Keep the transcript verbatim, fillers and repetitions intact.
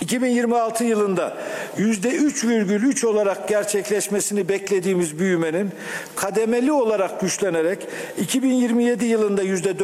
iki bin yirmi altı yılında yüzde üç virgül üç olarak gerçekleşmesini beklediğimiz büyümenin kademeli olarak güçlenerek iki bin yirmi yedi yılında yüzde